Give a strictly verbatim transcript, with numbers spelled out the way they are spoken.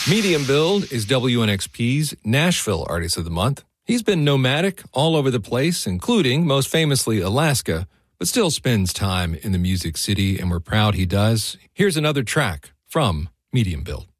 Medium Build is W N X P's Nashville Artist of the Month. He's been nomadic all over the place, including, most famously, Alaska, but still spends time in the Music City, and we're proud he does. Here's another track from Medium Build.